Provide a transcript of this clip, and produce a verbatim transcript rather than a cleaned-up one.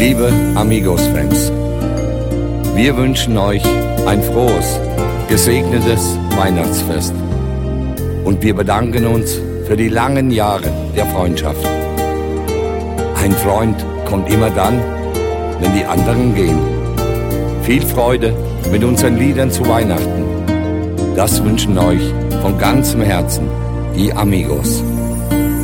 Liebe Amigos-Fans, wir wünschen euch ein frohes, gesegnetes Weihnachtsfest. Und wir bedanken uns für die langen Jahre der Freundschaft. Ein Freund kommt immer dann, wenn die anderen gehen. Viel Freude mit unseren Liedern zu Weihnachten. Das wünschen euch von ganzem Herzen die Amigos.